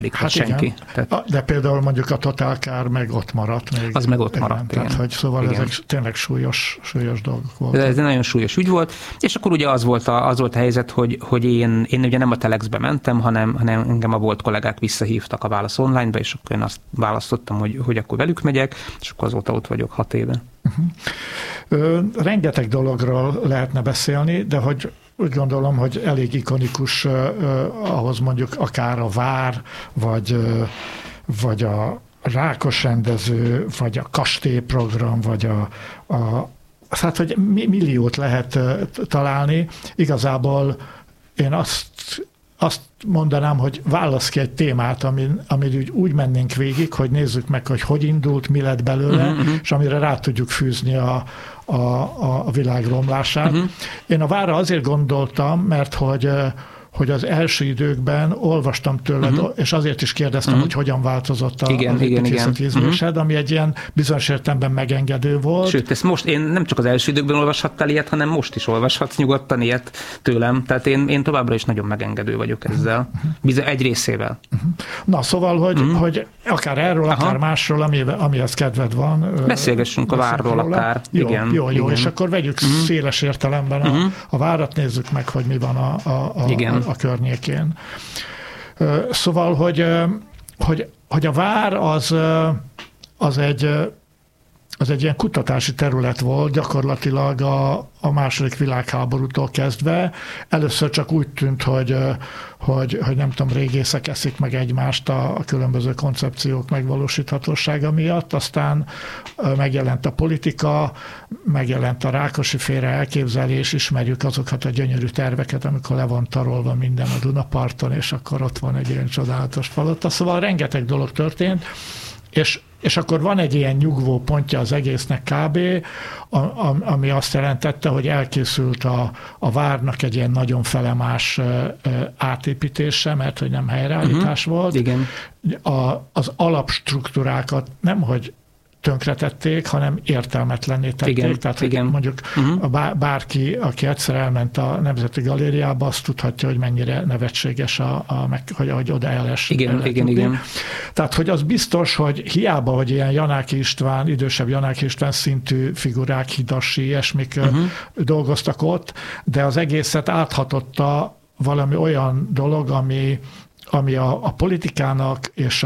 hát senki. Igen. Tehát, de például mondjuk a Total Car meg ott maradt még. Az meg ott maradt, igen. Tehát, hogy szóval igen. ezek tényleg súlyos dolgok voltak. De ez egy nagyon súlyos ügy volt, és akkor ugye az volt a helyzet, hogy én ugye nem a Telexbe mentem, hanem engem a volt kollégák visszahívtak a Válasz Online-ba, és akkor én azt választottam, hogy akkor velük megyek, és akkor azóta ott vagyok 6 éve. Rengeteg dologról lehetne beszélni, de hogy úgy gondolom, hogy elég ikonikus ahhoz mondjuk akár a Vár, vagy a Rákos rendező, vagy a kastélyprogram, vagy hát, hogy milliót lehet találni. Igazából én azt mondanám, hogy válasz ki egy témát, amin úgy mennénk végig, hogy nézzük meg, hogy indult, mi lett belőle, és amire rá tudjuk fűzni a világ romlását. Én a Várra azért gondoltam, mert hogy az első időkben olvastam tőled, és azért is kérdeztem, hogy hogyan változott az építészeti ízlésed, ami egy ilyen bizonyos értelemben megengedő volt. Sőt, ezt most én nem csak az első időkben olvashattál ilyet, hanem most is olvashatsz nyugodtan ilyet tőlem. Tehát én továbbra is nagyon megengedő vagyok ezzel. Egy részével. Na, szóval, hogy akár erről, akár másról, amihez kedved van. Beszélgessünk a Várról akár. Jó, igen, jó, igen. És akkor vegyük széles értelemben a Várat, nézzük meg, hogy mi van a környékén. Szóval, hogy a Vár az egy ilyen kutatási terület volt gyakorlatilag a második világháborútól kezdve. Először csak úgy tűnt, hogy nem tudom, régészek eszik meg egymást a különböző koncepciók megvalósíthatósága miatt, aztán megjelent a politika, megjelent a Rákosi-féle elképzelés, ismerjük azokat a gyönyörű terveket, amikor le van tarolva minden a Dunaparton, és akkor ott van egy ilyen csodálatos palota. Szóval rengeteg dolog történt, és akkor van egy ilyen nyugvó pontja az egésznek kb., ami azt jelentette, hogy elkészült a Várnak egy ilyen nagyon felemás átépítése, mert hogy nem helyreállítás volt. Igen. Az alapstruktúrákat nemhogy tönkretették, hanem értelmetlenné tették. Igen, tehát, igen. hogy mondjuk bárki, aki egyszer elment a Nemzeti Galériába, azt tudhatja, hogy mennyire nevetséges, hogy oda el lesz. Igen. Tehát, hogy az biztos, hogy hiába, hogy ilyen Janáki István, idősebb Janáki István szintű figurák, Hidasi, ilyesmik dolgoztak ott, de az egészet áthatotta valami olyan dolog, ami a politikának és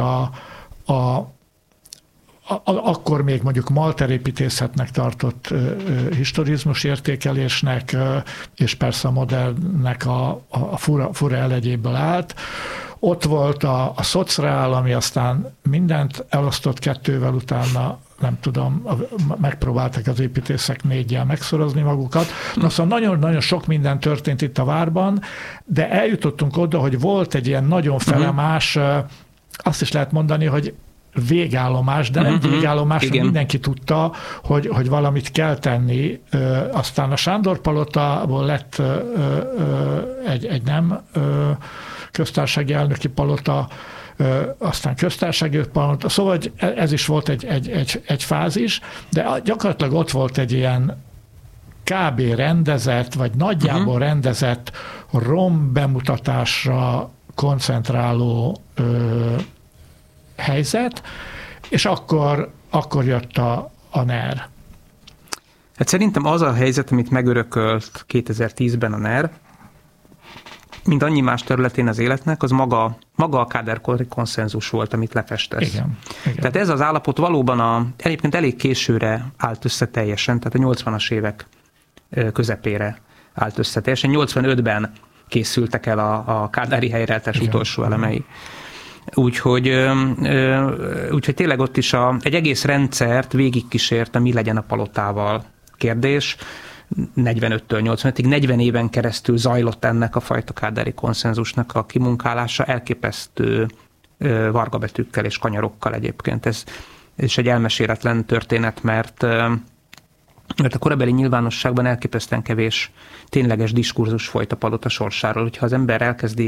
akkor még mondjuk malterépítészetnek tartott historizmus értékelésnek, és persze a modernnek a fura elegyéből állt. Ott volt a szocreál, ami aztán mindent elosztott kettővel, utána nem tudom, megpróbáltak az építészek 4-jel megszorozni magukat. Na, szóval nagyon-nagyon sok minden történt itt a Várban, de eljutottunk oda, hogy volt egy ilyen nagyon felemás, azt is lehet mondani, hogy végállomás, de nem végállomás, hogy mindenki tudta, hogy valamit kell tenni. Aztán a Sándor palotából lett egy nem köztársasági elnöki palota, aztán köztársasági palota, szóval ez is volt egy fázis, de gyakorlatilag ott volt egy ilyen kb. Rendezett, vagy nagyjából rendezett rom bemutatásra koncentráló helyzet, és akkor jött a NER. Hát szerintem az a helyzet, amit megörökölt 2010-ben a NER, mint annyi más területén az életnek, az maga a Kádár-kori konszenzus volt, amit lefestesz. Igen. Tehát ez az állapot valóban egyébként elég későre állt össze teljesen, tehát a 80-as évek közepére állt össze teljesen. 85-ben készültek el a kádári helyreállítás utolsó elemei. Úgyhogy tényleg ott is egy egész rendszert végigkísérte, mi legyen a palotával kérdés. 45-től 85-ig, 40 éven keresztül zajlott ennek a fajta kádári konszenzusnak a kimunkálása, elképesztő vargabetűkkel és kanyarokkal egyébként. Ez egy elmeséletlen történet, mert a korabeli nyilvánosságban elképesztően kevés tényleges diskurzus folyt a palota sorsáról. Hogyha az ember elkezdi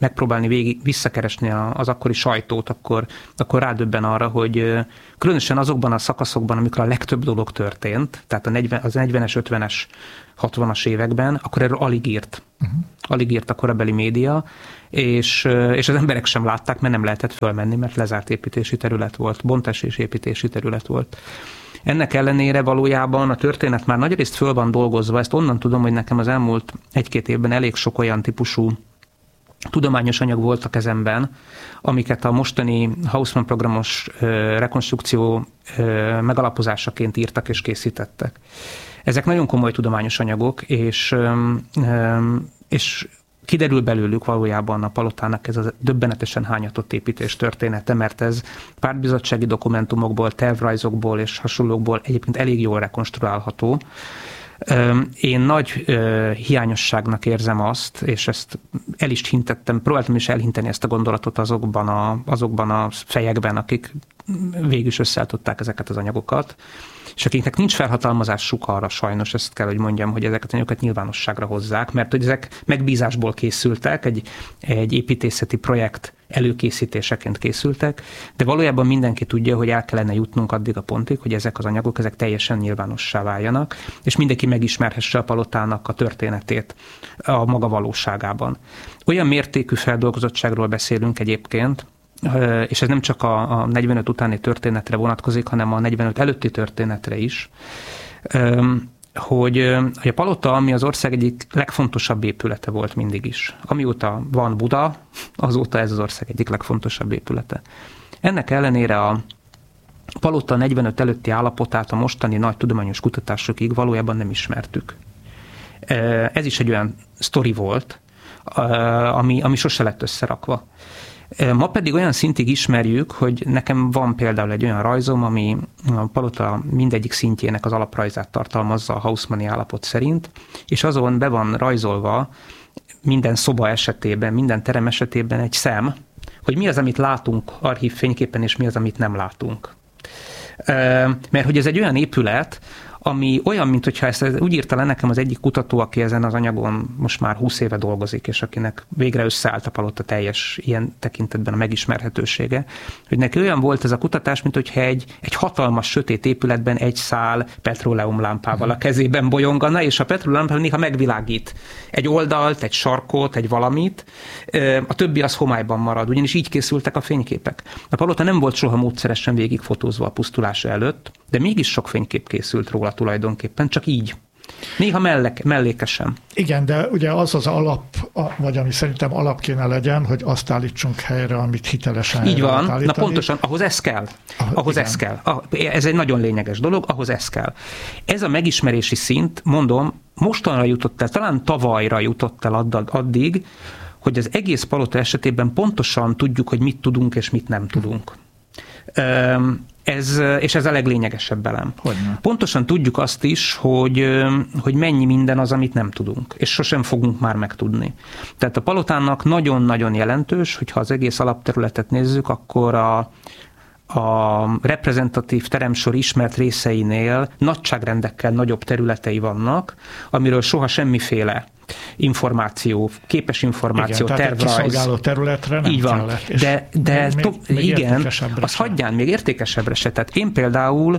megpróbálni visszakeresni az akkori sajtót, akkor rádöbben arra, hogy különösen azokban a szakaszokban, amikor a legtöbb dolog történt, tehát az 40-es, 50-es, 60-as években, akkor erről alig írt a korabeli média, és az emberek sem látták, mert nem lehetett fölmenni, mert lezárt építési terület volt, bontás és építési terület volt. Ennek ellenére valójában a történet már nagyrészt föl van dolgozva, ezt onnan tudom, hogy nekem az elmúlt 1-2 évben elég sok olyan típusú tudományos anyag volt a kezemben, amiket a mostani Haussmann programos rekonstrukció megalapozásaként írtak és készítettek. Ezek nagyon komoly tudományos anyagok, és kiderül belőlük valójában a palotának ez a döbbenetesen hányatott építés története, mert ez pártbizottsági dokumentumokból, tervrajzokból és hasonlókból egyébként elég jól rekonstruálható. Én nagy hiányosságnak érzem azt, és ezt el is hintettem, próbáltam is elhinteni ezt a gondolatot azokban a fejekben, akik végül is összeálltották ezeket az anyagokat, és akiknek nincs felhatalmazásuk arra sajnos, ezt kell, hogy mondjam, hogy ezeket a anyagokat nyilvánosságra hozzák, mert hogy ezek megbízásból készültek, egy építészeti projekt előkészítéseként készültek, de valójában mindenki tudja, hogy el kellene jutnunk addig a pontig, hogy ezek az anyagok ezek teljesen nyilvánossá váljanak, és mindenki megismerhesse a palotának a történetét a maga valóságában. Olyan mértékű feldolgozottságról beszélünk egyébként, és ez nem csak a 45 utáni történetre vonatkozik, hanem a 45 előtti történetre is, hogy a palota, ami az ország egyik legfontosabb épülete volt mindig is. Amióta van Buda, azóta ez az ország egyik legfontosabb épülete. Ennek ellenére a palota 45 előtti állapotát a mostani nagy tudományos kutatásokig valójában nem ismertük. Ez is egy olyan sztori volt, ami sose lett összerakva. Ma pedig olyan szintig ismerjük, hogy nekem van például egy olyan rajzom, ami a palota mindegyik szintjének az alaprajzát tartalmazza a Haussmanni állapot szerint, és azon be van rajzolva minden szoba esetében, minden terem esetében egy szem, hogy mi az, amit látunk archív fényképen, és mi az, amit nem látunk. Mert hogy ez egy olyan épület, ami olyan, mint hogyha ezt úgy írta le nekem az egyik kutató, aki ezen az anyagon most már 20 éve dolgozik, és akinek végre összeállt a palota teljes ilyen tekintetben a megismerhetősége, hogy neki olyan volt ez a kutatás, mint hogyha egy hatalmas sötét épületben egy szál petróleumlámpával a kezében bolyongana, és a petróleumlámpa néha megvilágít egy oldalt, egy sarkot, egy valamit, a többi az homályban marad, ugyanis így készültek a fényképek. A palota nem volt soha módszeresen végigfotózva a pusztulása előtt, de mégis sok fénykép készült róla tulajdonképpen, csak így. Néha mellékesen. Igen, de ugye az alap, vagy ami szerintem alap kéne legyen, hogy azt állítsunk helyre, amit hitelesen így van, állítani. na pontosan, ahhoz ez kell. Ez kell. Ez egy nagyon lényeges dolog, ahhoz ez kell. Ez a megismerési szint, mondom, mostanra jutott el, talán tavalyra jutott el addig, hogy az egész palota esetében pontosan tudjuk, hogy mit tudunk és mit nem tudunk. És ez a leglényegesebb elem. Hogyne. Pontosan tudjuk azt is, hogy mennyi minden az, amit nem tudunk, és sosem fogunk már megtudni. Tehát a palotának nagyon-nagyon jelentős, hogyha az egész alapterületet nézzük, akkor a reprezentatív teremsor ismert részeinél nagyságrendekkel nagyobb területei vannak, amiről soha semmiféle információ, képes információ, igen, tervrajz. Tehát egy kiszolgáló területre nem így van. kellett. De igen, az hagyján még értékesebbre se. Tehát én például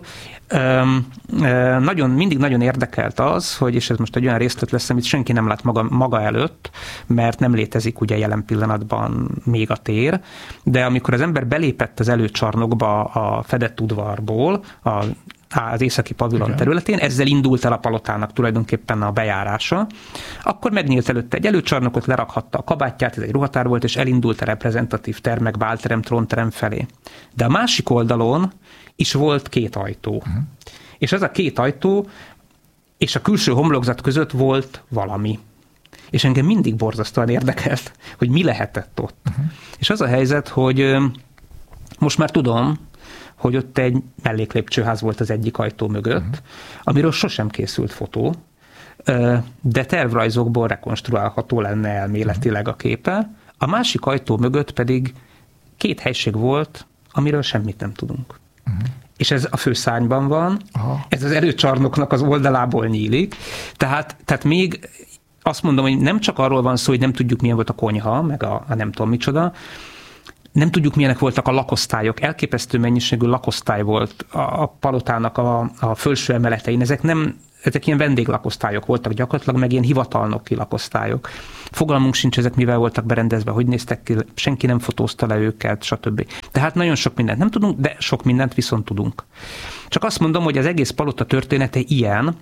mindig nagyon érdekelt az, hogy, és ez most egy olyan részlet lesz, amit senki nem lát maga előtt, mert nem létezik ugye jelen pillanatban még a tér, de amikor az ember belépett az előcsarnokba a fedett udvarból, az északi pavilon területén, ezzel indult el a palotának tulajdonképpen a bejárása, akkor megnyílt előtte egy előcsarnokot, lerakhatta a kabátját, ez egy ruhatár volt, és elindult a reprezentatív termek, bálterem, trónterem felé. De a másik oldalon is volt 2 ajtó. És az a 2 ajtó és a külső homlokzat között volt valami. És engem mindig borzasztóan érdekelt, hogy mi lehetett ott. És az a helyzet, hogy most már tudom, hogy ott egy melléklépcsőház volt az egyik ajtó mögött, amiről sosem készült fotó, de tervrajzokból rekonstruálható lenne elméletileg a képe. A másik ajtó mögött pedig 2 helység volt, amiről semmit nem tudunk. És ez a főszárnyban van, ez az előcsarnoknak az oldalából nyílik, tehát még azt mondom, hogy nem csak arról van szó, hogy nem tudjuk, milyen volt a konyha, meg a nem tudom micsoda, nem tudjuk, milyenek voltak a lakosztályok. Elképesztő mennyiségű lakosztály volt a palotának a felső emeletein. Ezek ilyen vendéglakosztályok voltak gyakorlatilag, meg ilyen hivatalnoki lakosztályok. Fogalmunk sincs, ezek mivel voltak berendezve, hogy néztek ki, senki nem fotózta le őket, stb. Tehát nagyon sok mindent nem tudunk, de sok mindent viszont tudunk. Csak azt mondom, hogy az egész palota története ilyen,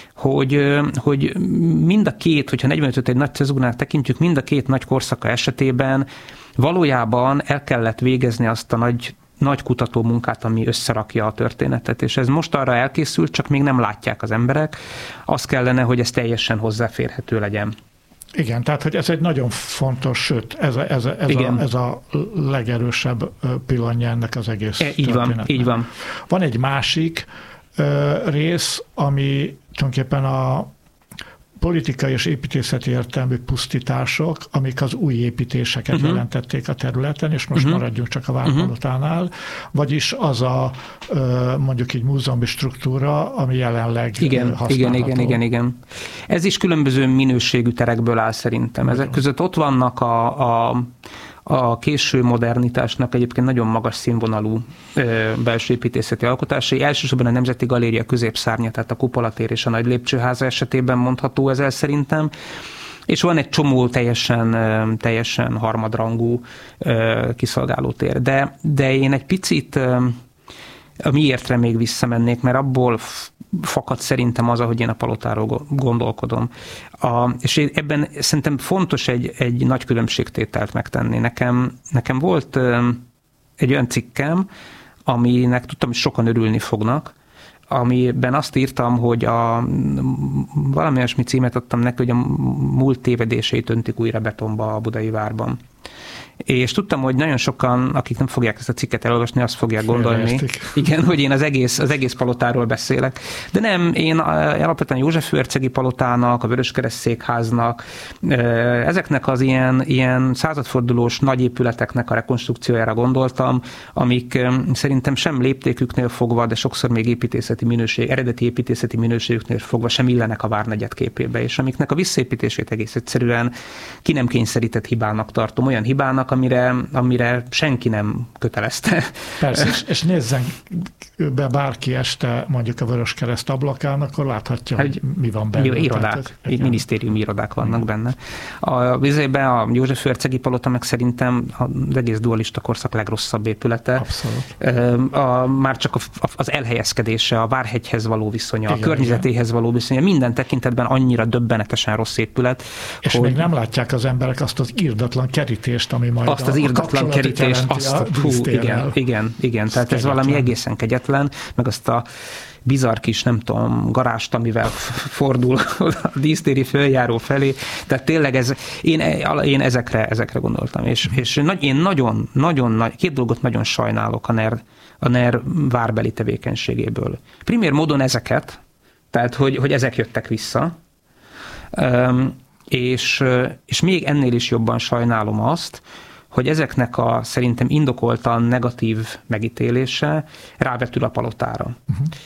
hogy mind a két, hogyha 45-öt egy nagy cezúrnál tekintjük, mind a két nagy korszaka esetében valójában el kellett végezni azt a nagy kutató munkát, ami összerakja a történetet, és ez most arra elkészült, csak még nem látják az emberek. Az kellene, hogy ez teljesen hozzáférhető legyen. Igen, tehát hogy ez egy nagyon fontos, sőt, ez a legerősebb pillanja ennek az egész történetnek. Így van. Van egy másik rész, ami tulajdonképpen a politikai és építészeti értelmű pusztítások, amik az új építéseket jelentették a területen, és most maradjunk csak a Várpalotánál, vagyis az a mondjuk így múzeumi struktúra, ami jelenleg használható. Igen. Ez is különböző minőségű terekből áll szerintem. Ezek között ott vannak a késő modernitásnak egyébként nagyon magas színvonalú belső építészeti alkotásai. Elsősorban a Nemzeti Galéria középszárnya, tehát a Kupolatér és a Nagy Lépcsőháza esetében mondható ez el szerintem. És van egy csomó teljesen harmadrangú kiszolgálótér. De én egy picit a miértre még visszamennék, mert abból fakad szerintem az, ahogy én a palotáról gondolkodom. És ebben szerintem fontos egy nagy különbségtételt megtenni. Nekem volt egy olyan cikkem, aminek tudtam, hogy sokan örülni fognak, amiben azt írtam, hogy valami olyasmi címet adtam neki, hogy a múlt tévedéseit öntik újra betonba a Budai Várban. És tudtam, hogy nagyon sokan, akik nem fogják ezt a cikket elolvasni, azt fogják gondolni, igen, hogy én az egész palotáról beszélek. De nem, én alapvetően József-hercegi palotának, a Vöröskereszt székháznak, ezeknek az ilyen századfordulós nagy épületeknek a rekonstrukciójára gondoltam, amik szerintem sem léptéküknél fogva, de sokszor még eredeti építészeti minőségüknél fogva sem illenek a várnegyed képébe, és amiknek a visszaépítését egész egyszerűen ki nem kényszerített hibának tartom, olyan hibának, amire senki nem kötelezte. Persze, és nézzen be bárki este mondjuk a Vöröskereszt ablakán, akkor láthatja, hogy mi van benne. Irodák, minisztériumi irodák vannak benne. A József-hercegi palota meg szerintem az egész dualista korszak legrosszabb épülete. Abszolút. Már csak az elhelyezkedése, a Várhegyhez való viszonya, a környezetéhez való viszonya, minden tekintetben annyira döbbenetesen rossz épület. És még nem látják az emberek azt az irdatlan kerítést, ami majd azt az irdatlan kerítést, igen. Tehát ez valami egészen kegyetlen, meg azt a bizarr kis, nem tudom, garást, amivel fordul a dísztéri följáró felé. Tehát tényleg én ezekre gondoltam. És én nagyon két dolgot nagyon sajnálok a NER várbeli tevékenységéből. Primér módon ezeket, tehát hogy ezek jöttek vissza, és még ennél is jobban sajnálom azt, hogy ezeknek a szerintem indokoltan negatív megítélése rávetül a palotára.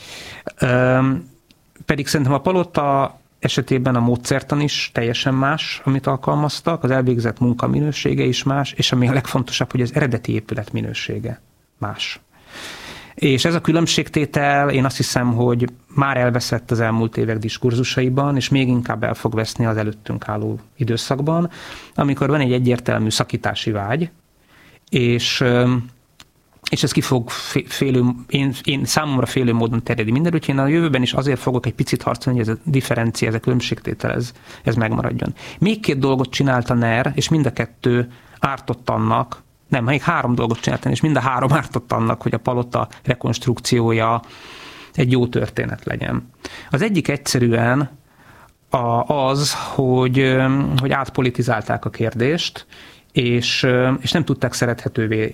Pedig szerintem a palota esetében a módszertan is teljesen más, amit alkalmaztak, az elvégzett munka minősége is más, és ami a legfontosabb, hogy az eredeti épület minősége más. És ez a különbségtétel, én azt hiszem, hogy már elveszett az elmúlt évek diskurzusaiban, és még inkább el fog veszni az előttünk álló időszakban, amikor van egy egyértelmű szakítási vágy, és ez ki fog én számomra félő módon terjedni minden, úgyhogy én a jövőben is azért fogok egy picit harcolni, hogy ez a differencia, ez a különbségtétel, ez megmaradjon. Még két dolgot csinált a NER, és mind a kettő ártott annak, még 3 dolgot csináltam, és mind a 3 ártott annak, hogy a palota rekonstrukciója egy jó történet legyen. Az egyik egyszerűen az, hogy átpolitizálták a kérdést, és nem tudták szerethetővé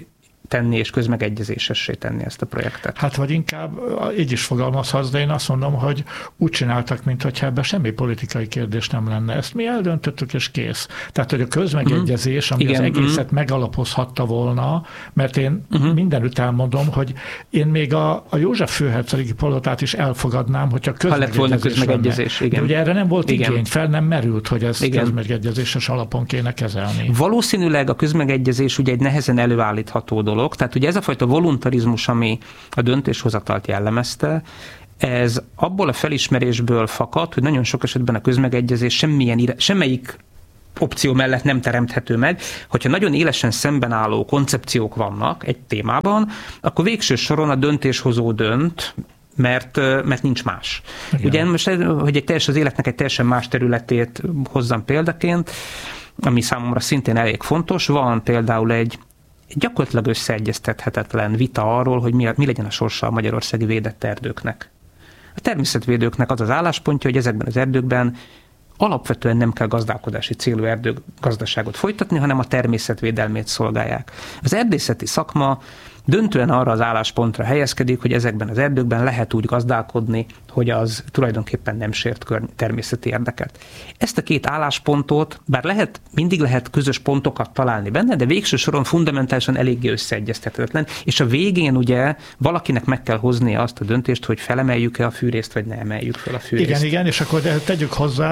tenni és közmegegyezésessé tenni ezt a projektet. Hát vagy inkább így is fogalmazhatsz, de én azt mondom, hogy úgy csináltak, mintha ebben semmi politikai kérdés nem lenne. Ezt mi eldöntöttük, és kész. Tehát, hogy a közmegegyezés, ami az egészet megalapozhatta volna, mert én mindenütt elmondom, hogy én még a József főhercegi palotát is elfogadnám, hogyha közmegegyezés lenne. De ugye erre nem volt igény, fel nem merült, hogy ez közmegegyezéses alapon kéne kezelni. Valószínűleg a közmegegyezés ugye egy nehezen előállítható dolog, tehát ugye ez a fajta voluntarizmus, ami a döntéshozatalt jellemezte, ez abból a felismerésből fakad, hogy nagyon sok esetben a közmegegyezés semmelyik opció mellett nem teremthető meg. Hogyha nagyon élesen szemben álló koncepciók vannak egy témában, akkor végső soron a döntéshozó dönt, mert nincs más. Igen. Ugye most, hogy az életnek egy teljesen más területét hozzam példaként, ami számomra szintén elég fontos, van például egy gyakorlatilag összeegyeztethetetlen vita arról, hogy mi legyen a sorsa a magyarországi védett erdőknek. A természetvédőknek az az álláspontja, hogy ezekben az erdőkben alapvetően nem kell gazdálkodási célú erdőgazdaságot folytatni, hanem a természetvédelmét szolgálják. Az erdészeti szakma döntően arra az álláspontra helyezkedik, hogy ezekben az erdőkben lehet úgy gazdálkodni, hogy az tulajdonképpen nem sért természeti érdeket. Ezt a két álláspontot, bár mindig lehet közös pontokat találni benne, de végső soron fundamentálisan eléggé összeegyeztethetetlen, és a végén ugye valakinek meg kell hoznia azt a döntést, hogy felemeljük-e a fűrészt, vagy ne emeljük fel a fűrészt. Igen, és akkor tegyük hozzá,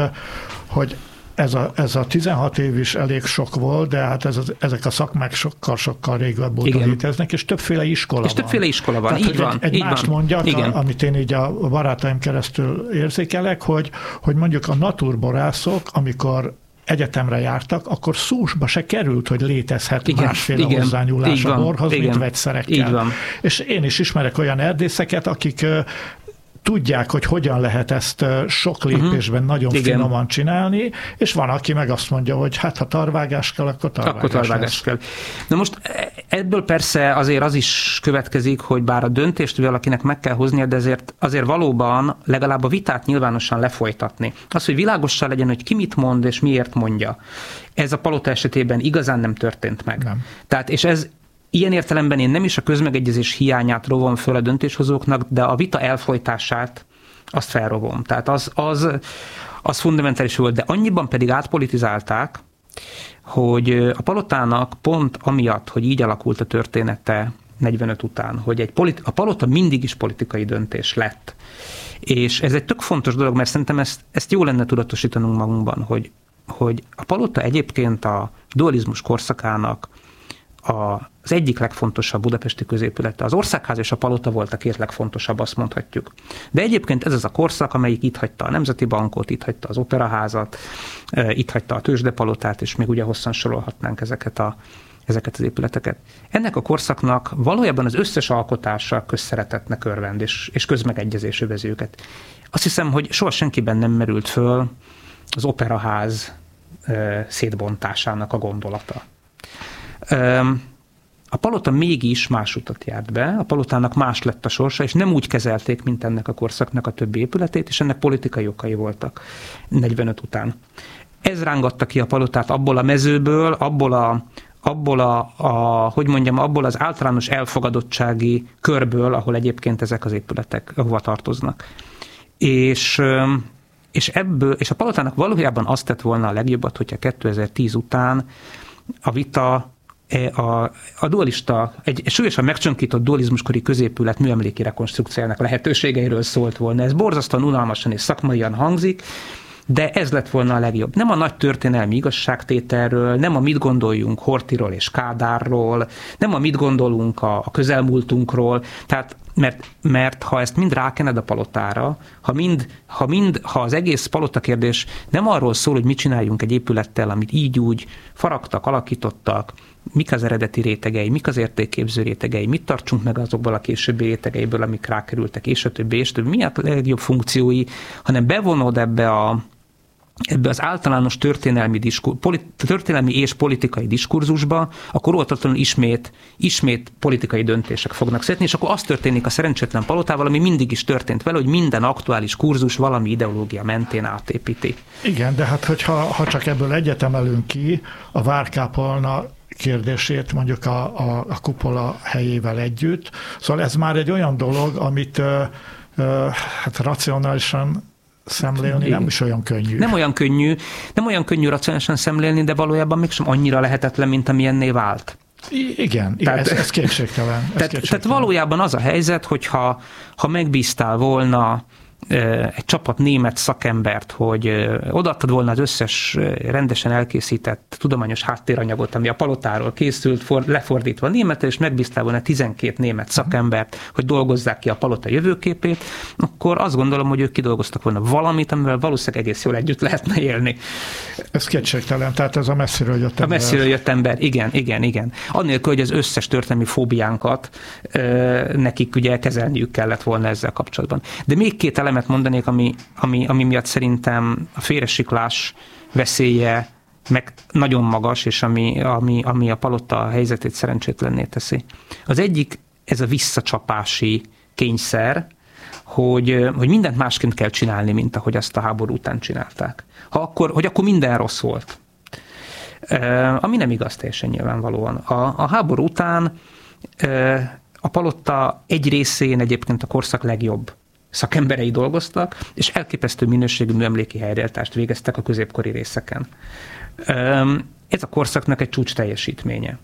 hogy ez a 16 év is elég sok volt, de hát ezek a szakmák sokkal régebb óta léteznek, és többféle iskola van. És többféle iskola van, tehát, így van. Egy mást mondjak, amit én így a barátaim keresztül érzékelek, hogy mondjuk a naturborászok, amikor egyetemre jártak, akkor szósba se került, hogy létezhet másféle hozzányúlás a borhoz, mint vegyszerekkel. És én is ismerek olyan erdészeket, akik tudják, hogy hogyan lehet ezt sok lépésben nagyon finoman csinálni, és van, aki meg azt mondja, hogy hát ha tarvágás kell, akkor tarvágás kell. Na most ebből persze azért az is következik, hogy bár a döntést valakinek meg kell hoznia, de azért valóban legalább a vitát nyilvánosan lefolytatni. Az, hogy világossá legyen, hogy ki mit mond és miért mondja. Ez a palota esetében igazán nem történt meg. Nem. Tehát, és ez ilyen értelemben én nem is a közmegegyezés hiányát rovom föl a döntéshozóknak, de a vita elfolytását azt felrovom. Tehát az fundamentális volt, de annyiban pedig átpolitizálták, hogy a palotának pont amiatt, hogy így alakult a története 45 után, hogy a palota mindig is politikai döntés lett. És ez egy tök fontos dolog, mert szerintem ezt jó lenne tudatosítanunk magunkban, hogy a palota egyébként a dualizmus korszakának az egyik legfontosabb budapesti középülete. Az Országház és a palota volt a két legfontosabb, azt mondhatjuk. De egyébként ez az a korszak, amelyik itt hagyta a Nemzeti Bankot, itt hagyta az Operaházat, itt hagyta a Tőzsdepalotát, és még ugye hosszan sorolhatnánk ezeket az épületeket. Ennek a korszaknak valójában az összes alkotása közszeretetnek örvend, és közmegegyezés övezi őket. Azt hiszem, hogy soha senkiben nem merült föl az Operaház szétbontásának a gondolata. A palota mégis más utat járt be, a palotának más lett a sorsa, és nem úgy kezelték, mint ennek a korszaknak a többi épületét, és ennek politikai okai voltak 45 után. Ez rángatta ki a palotát abból a mezőből, abból az általános elfogadottsági körből, ahol egyébként ezek az épületek hova tartoznak. És a palotának valójában azt tett volna a legjobbat, hogyha 2010 után a vita a dualista, egy súlyosan megcsonkított dualizmuskori középület műemléki rekonstrukciójának lehetőségeiről szólt volna. Ez borzasztóan unalmasan és szakmaian hangzik, de ez lett volna a legjobb. Nem a nagy történelmi igazságtételről, nem a mit gondoljunk Horthyról és Kádárról, nem a mit gondolunk a közelmúltunkról, tehát mert ha ezt mind rákened a palotára, ha az egész palota kérdés nem arról szól, hogy mit csináljunk egy épülettel, amit így úgy faragtak, alakítottak, mik az eredeti rétegei, mik az értékképző rétegei, mit tartsunk meg azokból a későbbi rétegeiből, amik rákerültek, és a többi, mi a legjobb funkciói, hanem bevonod ebbe az általános történelmi és politikai diskurzusba, akkor óvatatlanul ismét politikai döntések fognak születni, és akkor az történik a szerencsétlen palotával, ami mindig is történt vele, hogy minden aktuális kurzus valami ideológia mentén átépíti. Igen, de hát hogyha csak ebből egyet emelünk ki, a várkápolna kérdését mondjuk a kupola helyével együtt. Szóval ez már egy olyan dolog, amit hát racionálisan szemlélni nem is olyan könnyű. Nem olyan könnyű racionálisan szemlélni, de valójában mégsem annyira lehetetlen, mint amilyenné vált. Igen, tehát, ez kétségtelen. Tehát valójában az a helyzet, hogyha megbíztál volna egy csapat német szakembert, hogy odaadtad volna az összes rendesen elkészített tudományos háttéranyagot, ami a palotáról készült, lefordítva németre, és megbíztál volna 12 német szakembert, hogy dolgozzák ki a palota jövőképét, akkor azt gondolom, hogy ők kidolgoztak volna valamit, amivel valószínűleg egész jól együtt lehetne élni. Ez kétségtelen, tehát ez a messziről jött ember. A messziről jött ember, igen. Annélkül, hogy az összes történelmi fóbiánkat nekik ugye kezelniük kellett volna ezzel kapcsolatban. De még két elemet mondanék, ami miatt szerintem a félresiklás veszélye meg nagyon magas, és ami a palota helyzetét szerencsétlenné teszi. Az egyik, ez a visszacsapási kényszer, hogy mindent másként kell csinálni, mint ahogy azt a háború után csinálták. Hogy akkor minden rossz volt. Ami nem igaz teljesen nyilvánvalóan. A háború után a palota egy részén egyébként a korszak legjobb szakemberei dolgoztak, és elképesztő minőségű műemléki helyreállítást végeztek a középkori részeken. Ez a korszaknak egy csúcs teljesítménye.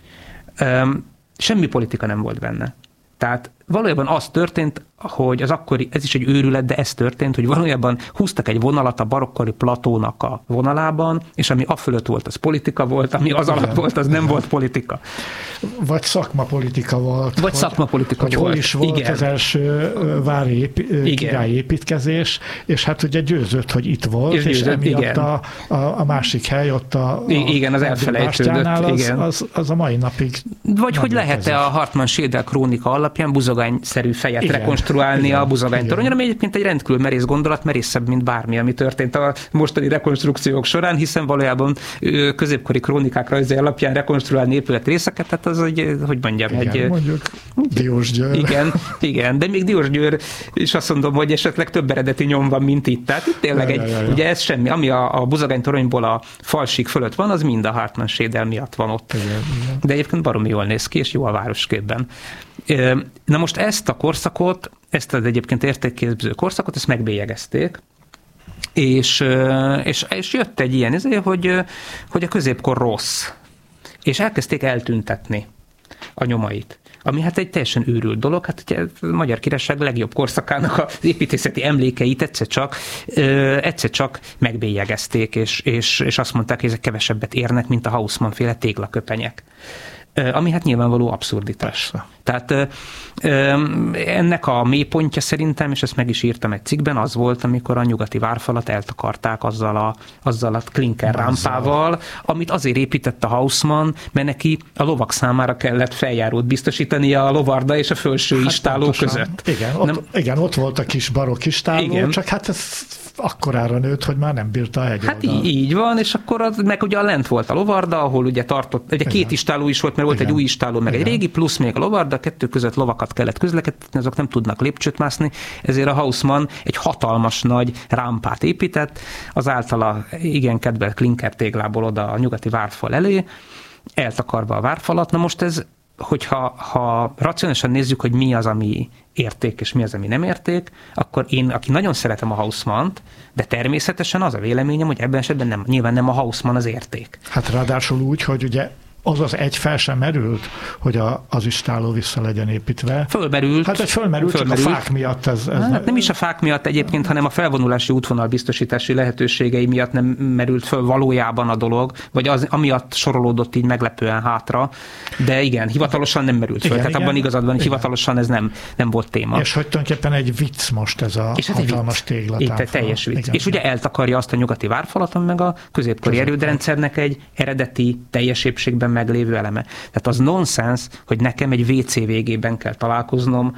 Semmi politika nem volt benne. Tehát valójában az történt, hogy az akkori, ez is egy őrület, de ez történt, hogy valójában húztak egy vonalat a barokkori Platónak a vonalában, és ami afölött volt, az politika volt, ami az alatt volt, az nem volt politika. Vagy szakmapolitika volt. Vagy szakmapolitika volt. Hol is volt az első vári királyi építkezés, és hát ugye győzött, hogy itt volt, és emiatt a másik hely, ott az elfelejtődött. Az a mai napig. Vagy hogy lehet-e a Hartmann-Schedel krónika alapján buzogányszerű fejet rekonstruálni a Buzogány toronyra, ami egyébként egy rendkívül merész gondolat, merészebb, mint bármi, ami történt a mostani rekonstrukciók során, hiszen valójában középkori krónikák rajzai alapján rekonstruálni épületi részeket, tehát az mondjuk Diósgyőr. Igen, de még Diósgyőr is azt mondom, hogy esetleg több eredeti nyom van, mint itt. Tehát itt tényleg ugye ez semmi, ami a Buzogány toronyból a falsík fölött van, az mind a Hartmann-Schedel miatt van ott. Igen. De egyébként baromi jól néz ki, és jó a városképben. Na most ezt a korszakot, ezt az egyébként értékképző korszakot, ezt megbélyegezték, és jött egy ilyen hogy a középkor rossz, és elkezdték eltüntetni a nyomait. Ami hát egy teljesen őrült dolog, hát ugye a Magyar Királyság legjobb korszakának az építészeti emlékeit egyszer csak megbélyegezték, és azt mondták, hogy ezek kevesebbet érnek, mint a Haussmann-féle téglaköpenyek. Ami hát nyilvánvaló abszurditás. Persze. Tehát ennek a mélypontja szerintem, és ezt meg is írtam egy cikkben, az volt, amikor a nyugati várfalat eltakarták azzal a klinker rámpával, amit azért épített a Haussmann, mert neki a lovak számára kellett feljárót biztosítani a lovarda és a fölső istáló pontosan között. Igen, ott volt a kis barokk istáló, csak hát ez akkorára nőtt, hogy már nem bírta a hegyoldal. Hát így van, és akkor meg ugye lent volt a lovarda, ahol ugye tartott, ugye két istáló is volt, mert volt egy új istáló, meg egy régi, plusz még a lovarda, kettő között lovakat kellett közlekedni, azok nem tudnak lépcsőt mászni, ezért a Haussmann egy hatalmas nagy rámpát épített, az általa igen kedvelt klinker téglából oda a nyugati várfal elé, eltakarva a várfalat. Na most ez, hogyha racionálisan nézzük, hogy mi az, ami érték, és mi az, ami nem érték, akkor én, aki nagyon szeretem a Haussmannt, de természetesen az a véleményem, hogy ebben esetben nyilván nem a Haussmann az érték. Hát ráadásul úgy, hogy ugye az egy fel sem merült, hogy az istáló vissza legyen építve. Fölmerült. Hát egy fölmerült, csak a fák miatt ez hát nem is a fák miatt egyébként, hanem a felvonulási útvonal biztosítási lehetőségei miatt nem merült föl valójában a dolog, vagy az amiatt sorolódott így meglepően hátra, de igen, hivatalosan nem merült föl. Tehát abban igazad van, hogy hivatalosan ez nem volt téma. És hogy tulajdonképpen egy vicc most ez a hatalmas téglatámfal. Itt teljes vicc. Igen, és ugye eltakarja azt a nyugati várfalat, meg a középkori erődrendszernek egy eredeti teljes épségben meglévő eleme. Tehát az nonsens, hogy nekem egy WC végében kell találkoznom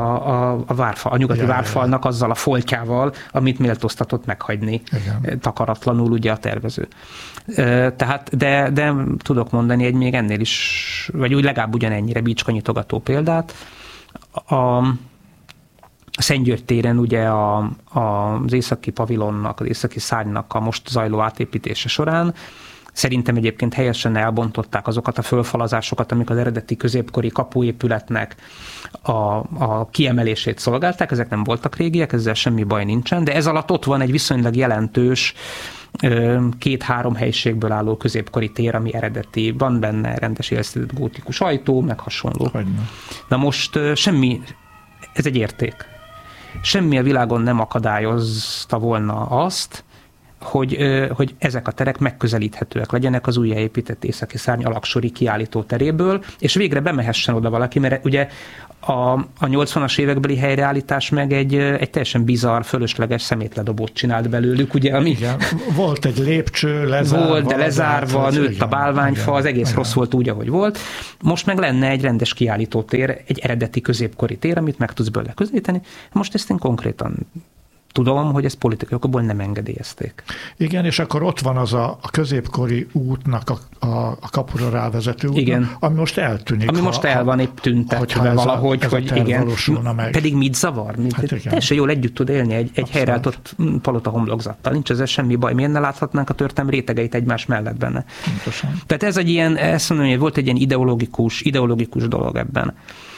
a nyugati várfalnak azzal a foltjával, amit méltóztatott meghagyni takaratlanul ugye a tervező. Tehát, de tudok mondani egy még ennél is, vagy úgy legalább ugyanennyire bicskanyitogató példát. A Szentgyörgy téren ugye az északi pavilonnak, az északi szárnynak a most zajló átépítése során Szerintem egyébként helyesen elbontották azokat a fölfalazásokat, amik az eredeti középkori kapuépületnek a kiemelését szolgálták, ezek nem voltak régiek, ezzel semmi baj nincsen, de ez alatt ott van egy viszonylag jelentős 2-3 helyiségből álló középkori tér, ami eredeti, van benne rendes élesztett gótikus ajtó, meg hasonló. Na most ez egy érték. Semmi a világon nem akadályozta volna azt, hogy ezek a terek megközelíthetőek legyenek az újjáépített északi szárny alaksori kiállító teréből, és végre bemehessen oda valaki, mert ugye a 80-as évekbeli helyreállítás meg egy teljesen bizarr, fölösleges szemétledobót csinált belőlük, ugye, ami... Igen. Volt egy lépcső, lezárva. Volt, de lezárva, nőtt a bálványfa, az egész rossz volt úgy, ahogy volt. Most meg lenne egy rendes kiállítótér, egy eredeti középkori tér, amit meg tudsz belőle közelíteni. Most ezt én konkrétan tudom, hogy ezt politikai okokból nem engedélyezték. Igen, és akkor ott van az a középkori útnak a kapura rávezető útnak, igen, ami most eltűnik. Ami most el van épp tüntetve valahogy, hogy igen. Meg. Pedig mit zavar? Teljesen jól együtt tud élni egy helyreállított palota homlokzattal. Nincs ezzel semmi baj. Miért ne láthatnánk a történelem rétegeit egymás mellett benne? Pontosan. Tehát ez egy ilyen, ezt mondom, hogy volt egy ilyen ideológikus dolog ebben.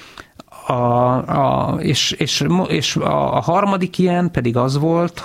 És a harmadik ilyen pedig az volt,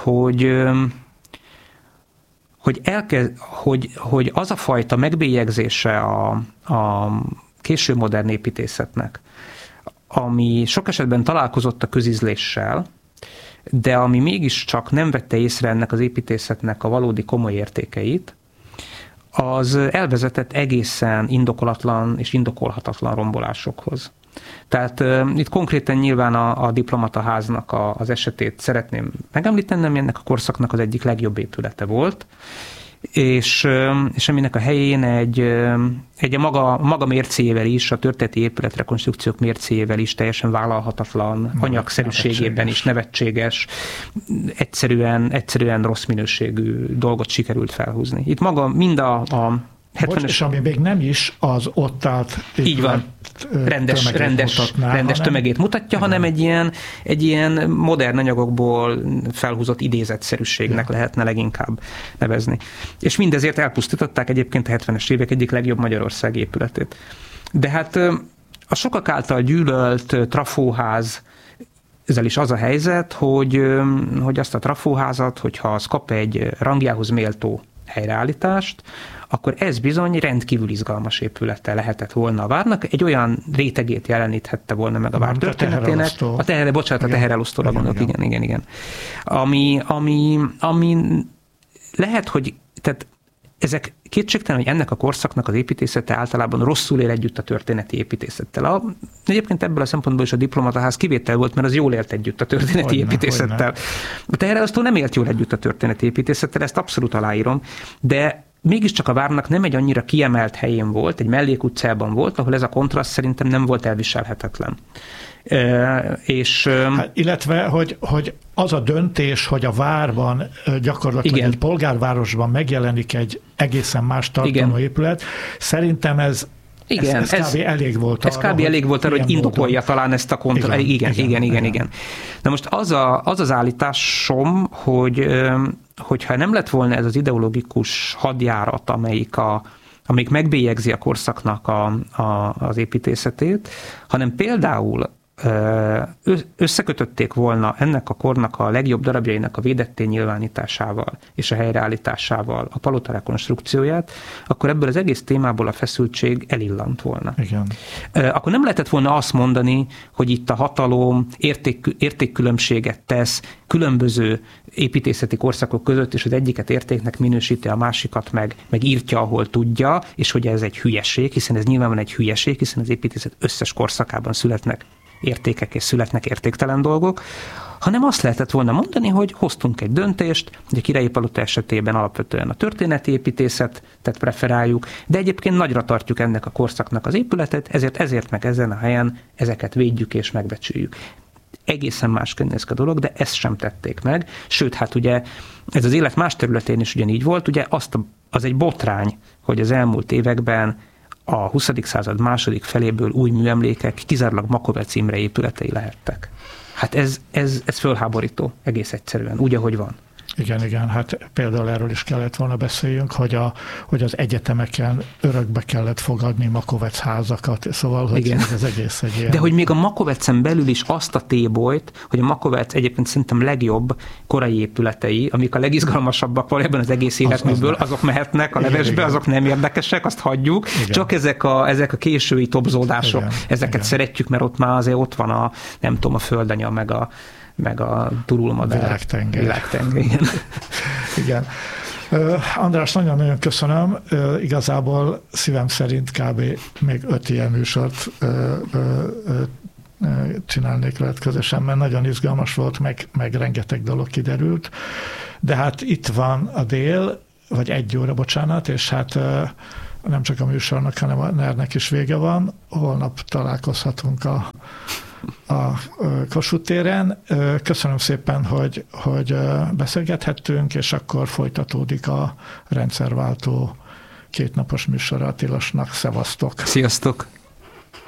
hogy az a fajta megbélyegzése a késő modern építészetnek, ami sok esetben találkozott a közízléssel, de ami mégiscsak nem vette észre ennek az építészetnek a valódi komoly értékeit, az elvezetett egészen indokolatlan és indokolhatatlan rombolásokhoz. Tehát itt konkrétan nyilván a Diplomataháznak az esetét szeretném megemlíteni, ami ennek a korszaknak az egyik legjobb épülete volt, és aminek a helyén egy maga mércéjével is, a történeti épületrekonstrukciók mércéjével is teljesen vállalhatatlan, anyagszerűségében is nevetséges, egyszerűen rossz minőségű dolgot sikerült felhúzni. Itt maga mind a 70-es... És ami még nem is az ott állt így van, rendes tömegét mutatja, hanem egy ilyen modern anyagokból felhúzott idézetszerűségnek lehetne leginkább nevezni. És mindezért elpusztították egyébként a 70-es évek egyik legjobb Magyarország épületét. De hát a sokak által gyűlölt trafóház, ezzel is az a helyzet, hogy azt a trafóházat, hogyha az kap egy rangjához méltó helyreállítást, akkor ez bizony rendkívül izgalmas épülete lehetett volna a várnak, egy olyan rétegét jeleníthette volna meg a vár történetének. A teherelosztóra gondolok, igen. Ami lehet, hogy tehát ezek kétségtelen, hogy ennek a korszaknak az építészete általában rosszul él együtt a történeti építészettel. Egyébként ebből a szempontból is a Diplomataház kivétel volt, mert az jól élt együtt a történeti építészettel. A teherelosztó nem élt jól együtt a történeti építészettel, ezt abszolút aláírom, de mégiscsak a várnak nem egy annyira kiemelt helyén volt, egy mellékutcában volt, ahol ez a kontraszt szerintem nem volt elviselhetetlen. Illetve, hogy az a döntés, hogy a várban gyakorlatilag egy polgárvárosban megjelenik egy egészen más tartalmú épület, szerintem ez kb. Elég volt arra. Ez kb. Elég volt arra, hogy indokolja talán ezt a kontraszt. Igen. Na most az állításom, hogyha nem lett volna ez az ideológikus hadjárat, amelyik megbélyegzi a korszaknak az építészetét, hanem például összekötötték volna ennek a kornak a legjobb darabjainak a védetté nyilvánításával és a helyreállításával a palota rekonstrukcióját, akkor ebből az egész témából a feszültség elillant volna. Igen. Akkor nem lehetett volna azt mondani, hogy itt a hatalom értékkülönbséget tesz különböző építészeti korszakok között, és az egyiket értéknek minősíti, a másikat meg írtja, ahol tudja, és hogy ez egy hülyeség, hiszen ez nyilvánvalóan egy hülyeség, hiszen az építészet összes korszakában születnek értékek és születnek értéktelen dolgok, hanem azt lehetett volna mondani, hogy hoztunk egy döntést, hogy a Királyi Palota esetében alapvetően a történeti építészetet preferáljuk, de egyébként nagyra tartjuk ennek a korszaknak az épületet, ezért meg ezen a helyen ezeket védjük és megbecsüljük. Egészen másként néz ki a dolog, de ezt sem tették meg. Sőt, hát ugye ez az élet más területén is ugyanígy volt, ugye az egy botrány, hogy az elmúlt években a 20. század második feléből új műemlékek kizárólag Makovec Imre épületei lehettek. Hát ez fölháborító egész egyszerűen, úgy, ahogy van. Igen, hát például erről is kellett volna beszéljünk, hogy az egyetemeken örökbe kellett fogadni Makovec házakat, szóval, hogy igen. Ez egész egy ilyen... De hogy még a Makovecen belül is azt a tébolyt, hogy a Makovec egyébként szerintem legjobb korai épületei, amik a legizgalmasabbak valójában az egész életműből, azok mehetnek a levesbe, igen. Azok nem érdekesek, azt hagyjuk. Igen. Csak ezek a késői tobzódások, igen. Ezeket szeretjük, mert ott már azért ott van a, nem tudom, a földanya, meg a turulmadár. Világtenger. Igen. Igen. András, nagyon-nagyon köszönöm. Igazából szívem szerint kb. Még 5 ilyen műsort csinálnék veled közösen, mert nagyon izgalmas volt, meg rengeteg dolog kiderült. De hát itt van a dél, vagy 1 óra, bocsánat, és hát nem csak a műsornak, hanem a NER-nek is vége van. Holnap találkozhatunk a Kossuth téren. Köszönöm szépen, hogy beszélgethettünk, és akkor folytatódik a rendszerváltó 2 napos műsora a Tilosnak. Szevasztok! Sziasztok!